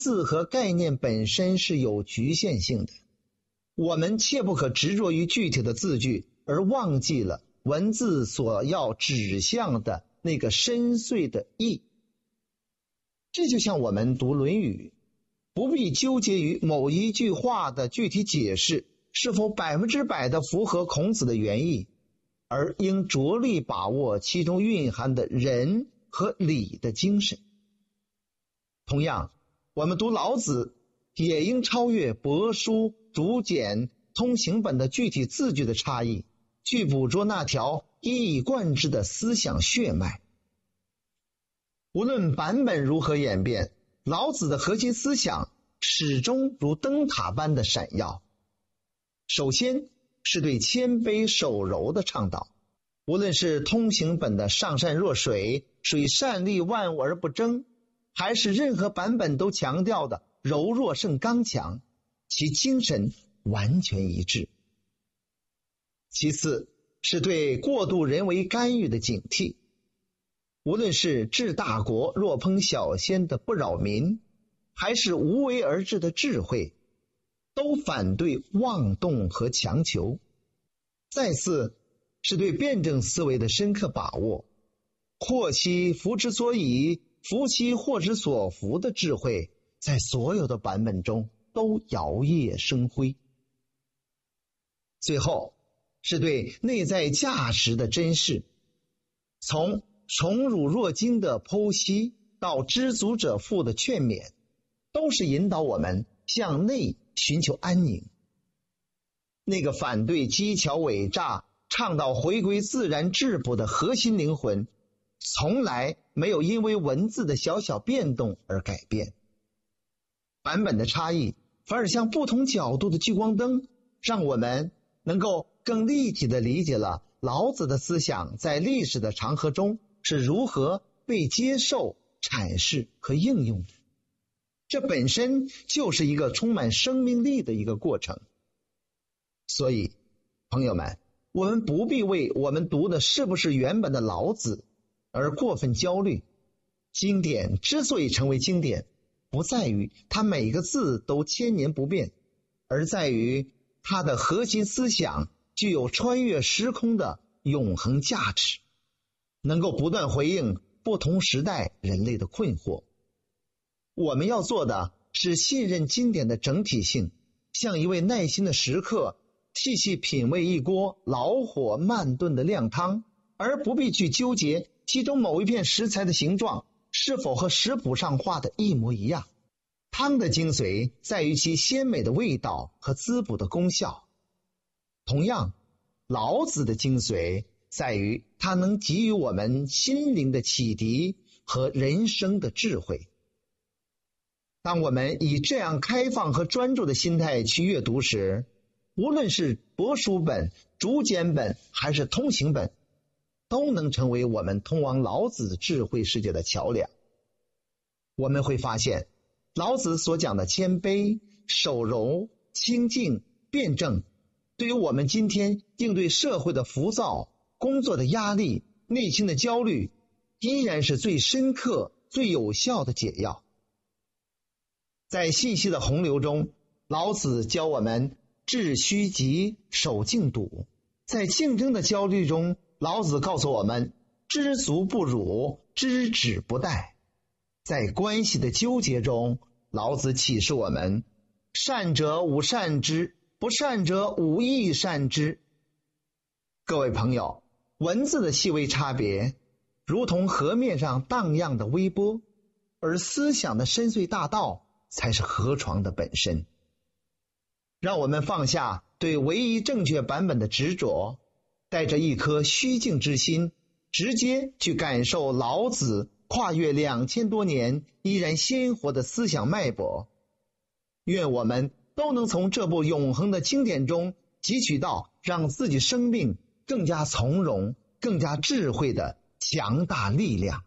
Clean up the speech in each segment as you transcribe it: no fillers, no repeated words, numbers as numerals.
字和概念本身是有局限性的，我们切不可执着于具体的字句，而忘记了文字所要指向的那个深邃的意。这就像我们读《论语》，不必纠结于某一句话的具体解释是否100%的符合孔子的原意，而应着力把握其中蕴含的仁和礼的精神。同样，我们读老子也应超越帛书、竹简、通行本的具体字句的差异，去捕捉那条一以贯之的思想血脉。无论版本如何演变，老子的核心思想始终如灯塔般的闪耀。首先是对谦卑守柔的倡导，无论是通行本的上善若水，水善利万物而不争，还是任何版本都强调的柔弱胜刚强，其精神完全一致。其次是对过度人为干预的警惕，无论是治大国若烹小鲜的不扰民，还是无为而治的智慧，都反对妄动和强求。再次是对辩证思维的深刻把握，祸其福之所以，福其祸之所伏的智慧，在所有的版本中都摇曳生辉。最后是对内在价值的珍视，从宠辱若惊的剖析到知足者富的劝勉，都是引导我们向内寻求安宁。那个反对机巧伪诈、倡导回归自然质朴的核心灵魂，从来没有因为文字的小小变动而改变。版本的差异反而像不同角度的聚光灯，让我们能够更立体地理解了老子的思想在历史的长河中是如何被接受、阐释和应用的。这本身就是一个充满生命力的一个过程。所以朋友们，我们不必为我们读的是不是原本的老子而过分焦虑。经典之所以成为经典，不在于它每个字都千年不变，而在于它的核心思想具有穿越时空的永恒价值，能够不断回应不同时代人类的困惑。我们要做的是信任经典的整体性，像一位耐心的食客细细品味一锅老火慢炖的靓汤，而不必去纠结其中某一片食材的形状是否和食谱上画的一模一样。汤的精髓在于其鲜美的味道和滋补的功效。同样，老子的精髓在于它能给予我们心灵的启迪和人生的智慧。当我们以这样开放和专注的心态去阅读时，无论是帛书本、竹简本还是通行本，都能成为我们通往老子智慧世界的桥梁。我们会发现，老子所讲的谦卑、守柔、清静、辩证，对于我们今天应对社会的浮躁、工作的压力、内心的焦虑，依然是最深刻、最有效的解药。在信息的洪流中，老子教我们致虚极、守静笃。在竞争的焦虑中，老子告诉我们知足不辱，知止不殆。在关系的纠结中，老子启示我们善者吾善之，不善者吾亦善之。各位朋友，文字的细微差别如同河面上荡漾的微波，而思想的深邃大道才是河床的本身。让我们放下对唯一正确版本的执着，带着一颗虚静之心，直接去感受老子跨越2000多年依然鲜活的思想脉搏。愿我们都能从这部永恒的经典中汲取到让自己生命更加从容、更加智慧的强大力量。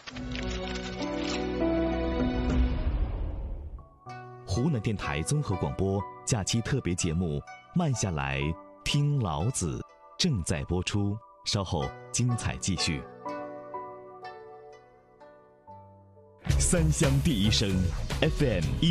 湖南电台综合广播假期特别节目《慢下来听老子》正在播出，稍后精彩继续。三湘第一声， FM